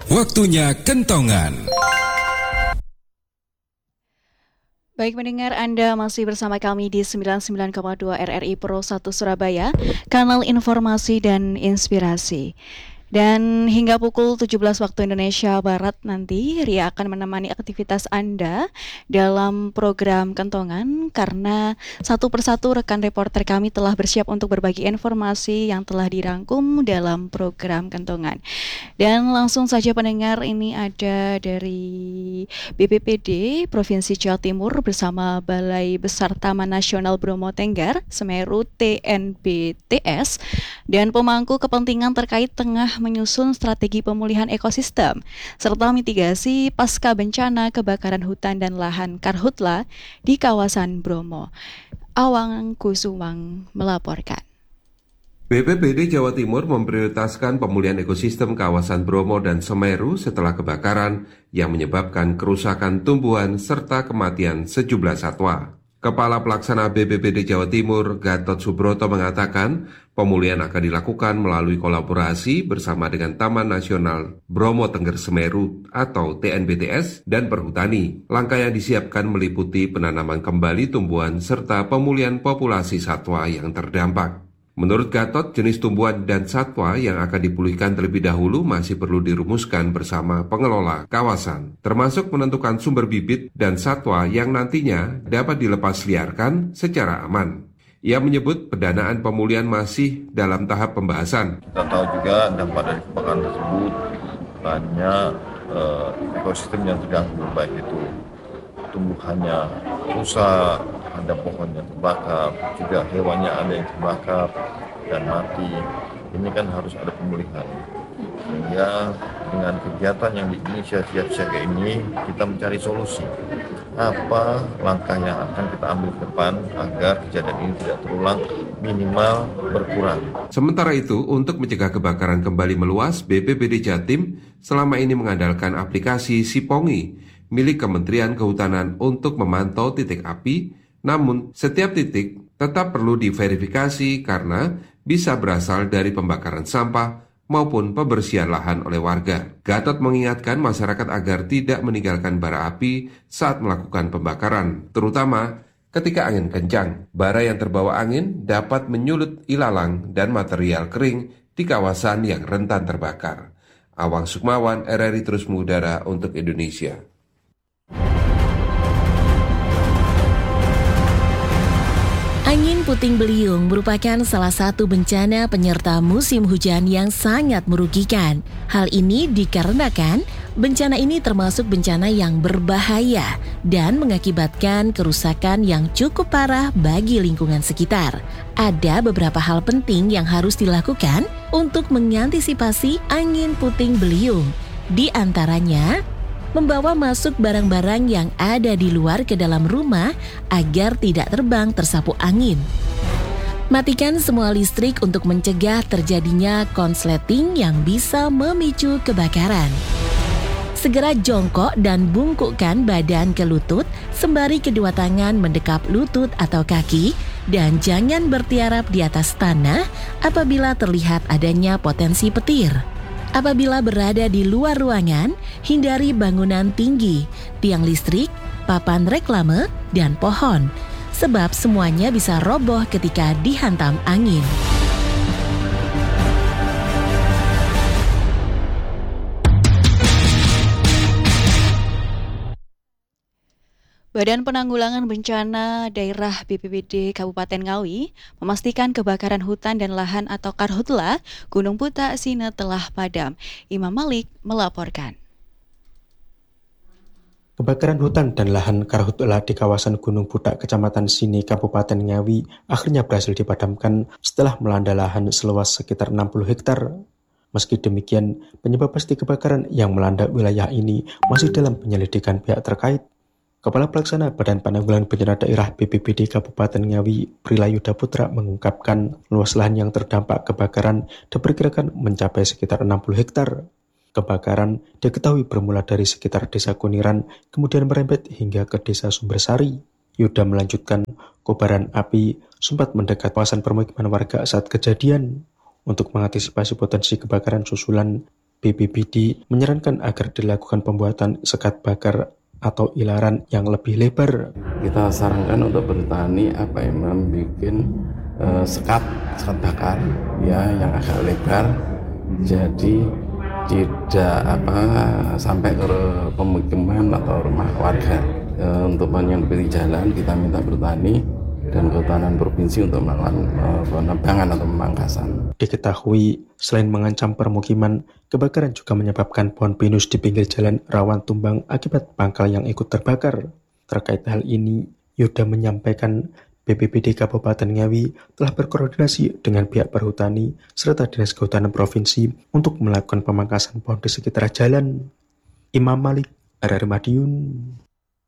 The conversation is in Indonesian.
Waktunya kentongan. Baik pendengar, Anda masih bersama kami di 99,2 RRI Pro 1 Surabaya, kanal informasi dan inspirasi. Dan hingga pukul 17 waktu Indonesia Barat nanti, Ria akan menemani aktivitas Anda dalam program Kentongan karena satu persatu rekan reporter kami telah bersiap untuk berbagi informasi yang telah dirangkum dalam program Kentongan. Dan langsung saja pendengar, ini ada dari BPPD Provinsi Jawa Timur bersama Balai Besar Taman Nasional Bromo Tenggar, Semeru TNBTS, dan pemangku kepentingan terkait tengah menyusun strategi pemulihan ekosistem serta mitigasi pasca bencana kebakaran hutan dan lahan Karhutla di kawasan Bromo. Awang Kusumang melaporkan. BPBD Jawa Timur memprioritaskan pemulihan ekosistem kawasan Bromo dan Semeru setelah kebakaran yang menyebabkan kerusakan tumbuhan serta kematian sejumlah satwa. Kepala Pelaksana BPBD Jawa Timur, Gatot Subroto mengatakan, pemulihan akan dilakukan melalui kolaborasi bersama dengan Taman Nasional Bromo Tengger Semeru atau TNBTS dan Perhutani. Langkah yang disiapkan meliputi penanaman kembali tumbuhan serta pemulihan populasi satwa yang terdampak. Menurut Gatot, jenis tumbuhan dan satwa yang akan dipulihkan terlebih dahulu masih perlu dirumuskan bersama pengelola kawasan, termasuk menentukan sumber bibit dan satwa yang nantinya dapat dilepas liarkan secara aman. Ia menyebut pendanaan pemulihan masih dalam tahap pembahasan. Kita tahu juga dampak dari kebakaran tersebut banyak ekosistem yang terganggu, baik itu tumbuhannya rusak, ada pohonnya terbakar, juga hewannya ada yang terbakar dan mati. Ini kan harus ada pemulihan. Sehingga dengan kegiatan yang diinisiasi siaga ini, kita mencari solusi. Apa langkah yang akan kita ambil ke depan agar kejadian ini tidak terulang, minimal berkurang. Sementara itu, untuk mencegah kebakaran kembali meluas, BPBD Jatim selama ini mengandalkan aplikasi Sipongi milik Kementerian Kehutanan untuk memantau titik api. Namun, setiap titik tetap perlu diverifikasi karena bisa berasal dari pembakaran sampah maupun pembersihan lahan oleh warga. Gatot mengingatkan masyarakat agar tidak meninggalkan bara api saat melakukan pembakaran, terutama ketika angin kencang. Bara yang terbawa angin dapat menyulut ilalang dan material kering di kawasan yang rentan terbakar. Awang Sukmawan, RRI terus mengudara untuk Indonesia. Angin puting beliung merupakan salah satu bencana penyerta musim hujan yang sangat merugikan. Hal ini dikarenakan bencana ini termasuk bencana yang berbahaya dan mengakibatkan kerusakan yang cukup parah bagi lingkungan sekitar. Ada beberapa hal penting yang harus dilakukan untuk mengantisipasi angin puting beliung. Di antaranya, membawa masuk barang-barang yang ada di luar ke dalam rumah agar tidak terbang tersapu angin. Matikan semua listrik untuk mencegah terjadinya konsleting yang bisa memicu kebakaran. Segera jongkok dan bungkukkan badan ke lutut sembari kedua tangan mendekap lutut atau kaki dan jangan bertiarap di atas tanah apabila terlihat adanya potensi petir. Apabila berada di luar ruangan, hindari bangunan tinggi, tiang listrik, papan reklame, dan pohon, sebab semuanya bisa roboh ketika dihantam angin. Badan Penanggulangan Bencana Daerah BPBD Kabupaten Ngawi memastikan kebakaran hutan dan lahan atau Karhutla Gunung Buta Sine telah padam. Imam Malik melaporkan. Kebakaran hutan dan lahan Karhutla di kawasan Gunung Buta, Kecamatan Sine, Kabupaten Ngawi akhirnya berhasil dipadamkan setelah melanda lahan seluas sekitar 60 hektar. Meski demikian, penyebab pasti kebakaran yang melanda wilayah ini masih dalam penyelidikan pihak terkait. Kepala Pelaksana Badan Penanggulangan Bencana Daerah BPBD Kabupaten Ngawi, Prilayuda Putra mengungkapkan luas lahan yang terdampak kebakaran diperkirakan mencapai sekitar 60 hektar. Kebakaran diketahui bermula dari sekitar Desa Kuniran, kemudian merembet hingga ke Desa Sumbersari. Yuda melanjutkan, kobaran api sempat mendekat kawasan permukiman warga saat kejadian. Untuk mengantisipasi potensi kebakaran susulan, BPBD menyarankan agar dilakukan pembuatan sekat bakar atau ilaran yang lebih lebar. Kita sarankan untuk bertani membuat sekat bakar ya yang agak lebar, jadi tidak sampai ke pemukiman atau rumah warga. Untuk menyempit jalan kita minta bertani dan Kehutanan Provinsi untuk melakukan penebangan atau pemangkasan. Diketahui selain mengancam permukiman, kebakaran juga menyebabkan pohon pinus di pinggir jalan rawan tumbang akibat pangkal yang ikut terbakar. Terkait hal ini, Yuda menyampaikan BPBD Kabupaten Ngawi telah berkoordinasi dengan pihak perhutani serta Dinas Kehutanan Provinsi untuk melakukan pemangkasan pohon di sekitar jalan. Imam Malik, RRI Madiun.